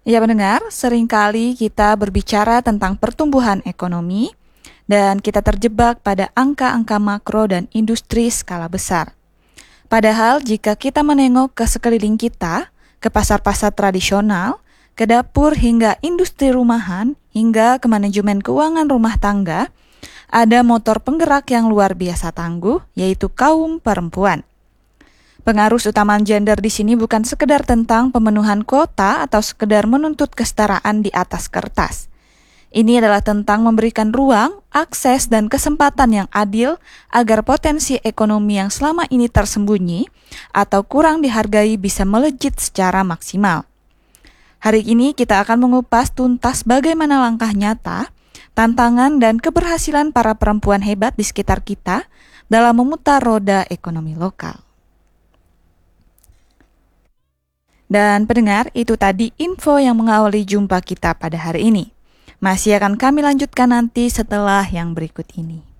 Ya pendengar, seringkali kita berbicara tentang pertumbuhan ekonomi dan kita terjebak pada angka-angka makro dan industri skala besar. Padahal jika kita menengok ke sekeliling kita, ke pasar-pasar tradisional, ke dapur hingga industri rumahan, hingga ke manajemen keuangan rumah tangga, ada motor penggerak yang luar biasa tangguh, yaitu kaum perempuan. Pengaruh utama gender di sini bukan sekedar tentang pemenuhan kuota atau sekedar menuntut kesetaraan di atas kertas. Ini adalah tentang memberikan ruang, akses, dan kesempatan yang adil agar potensi ekonomi yang selama ini tersembunyi atau kurang dihargai bisa melejit secara maksimal. Hari ini kita akan mengupas tuntas bagaimana langkah nyata, tantangan, dan keberhasilan para perempuan hebat di sekitar kita dalam memutar roda ekonomi lokal. Dan pendengar, itu tadi info yang mengawali jumpa kita pada hari ini. Masih akan kami lanjutkan nanti setelah yang berikut ini.